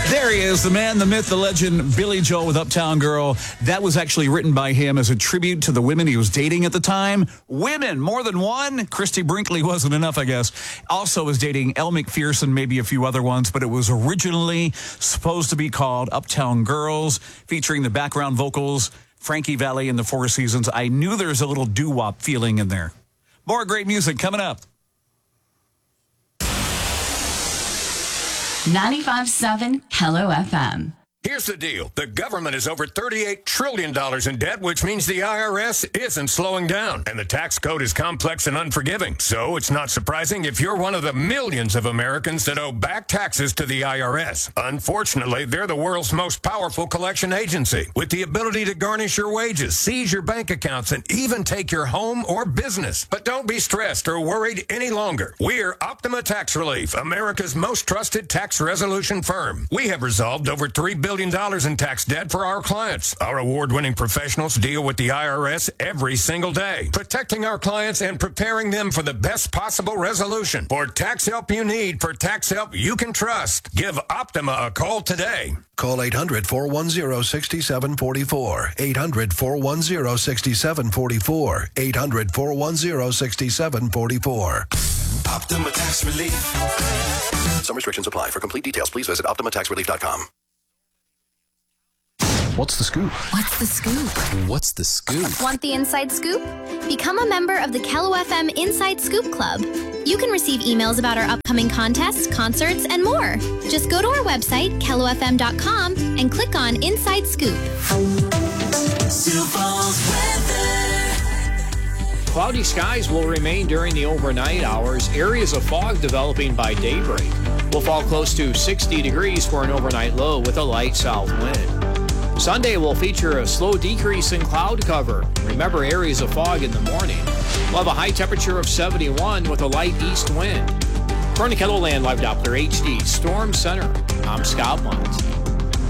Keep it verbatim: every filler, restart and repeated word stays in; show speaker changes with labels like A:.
A: There he is, the man, the myth, the legend, Billy Joel with Uptown Girl. That was actually written by him as a tribute to the women he was dating at the time. Women, more than one. Christy Brinkley wasn't enough, I guess. Also was dating Elle McPherson, maybe a few other ones, but it was originally supposed to be called Uptown Girls, featuring the background vocals, Frankie Valli and the Four Seasons. I knew there was a little doo-wop feeling in there. More great music coming up.
B: ninety-five point seven Hello F M.
C: Here's the deal. The government is over thirty-eight trillion dollars in debt, which means the I R S isn't slowing down. And the tax code is complex and unforgiving. So it's not surprising if you're one of the millions of Americans that owe back taxes to the I R S. Unfortunately, they're the world's most powerful collection agency, with the ability to garnish your wages, seize your bank accounts, and even take your home or business. But don't be stressed or worried any longer. We're Optima Tax Relief, America's most trusted tax resolution firm. We have resolved over three billion dollars in tax debt for our clients. Our award-winning professionals deal with the I R S every single day, protecting our clients and preparing them for the best possible resolution. For tax help you need, for tax help you can trust, give Optima a call today.
D: Call eight hundred, four one zero, six seven four four. eight hundred, four one zero, six seven four four. eight hundred, four one zero, six seven four four.
E: Optima Tax Relief.
D: Some restrictions apply. For complete details, please visit optima tax relief dot com.
F: What's the scoop?
G: What's the scoop?
F: What's the scoop?
G: Want the inside scoop? Become a member of the Kello F M Inside Scoop Club. You can receive emails about our upcoming contests, concerts, and more. Just go to our website, kello f m dot com, and click on Inside Scoop.
E: Sioux Falls weather.
H: Cloudy skies will remain during the overnight hours. Areas of fog developing by daybreak. Will fall close to sixty degrees for an overnight low with a light south wind. Sunday will feature a slow decrease in cloud cover. Remember, areas of fog in the morning. We'll have a high temperature of seventy-one with a light east wind. For the KELOLAND Live Doppler H D Storm Center, I'm Scott Munt.